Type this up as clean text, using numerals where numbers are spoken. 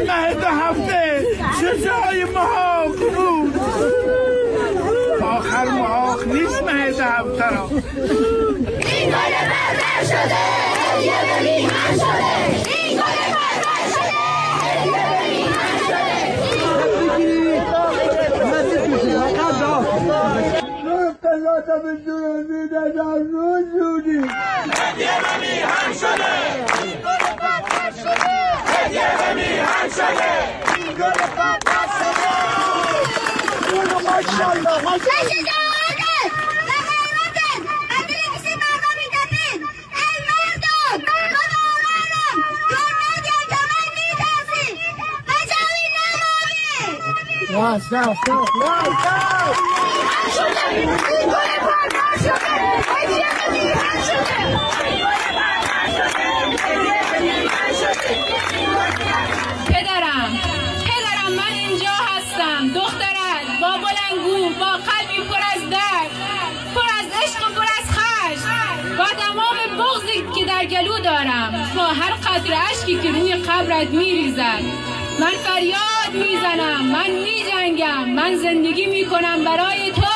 ماه 2 هفته شجاعی محاق بود. آخر محاق نیست ماه 2 هفته را. این گل بربر شده هدیه به میهن شده. این گل بربر شده هدیه به میهن شده. قضاتا به جنوبی در روز زودی هدیه به میهن شده. هدیه به میهن شده. این گل بربر شده. ماشاءالله پدرم من اینجا هستم. دخترت با بلندگو، با قلبی پر از درد، پر از عشق و پر از خشم، با تمام بغضی که در گلو دارم، با هر قطره اشکی که روی قبرت میریزد، من فریاد میزنم، من میجنگم، من زندگی میکنم برای تو.